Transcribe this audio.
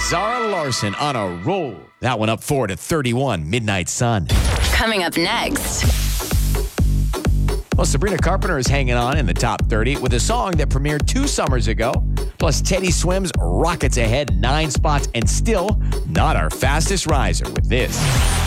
Zara Larson on a roll. That one up 4 to 31, Midnight Sun. Coming up next. Well, Sabrina Carpenter is hanging on in the top 30 with a song that premiered 2 summers ago. Plus, Teddy Swims rockets ahead 9 spots and still not our fastest riser with this.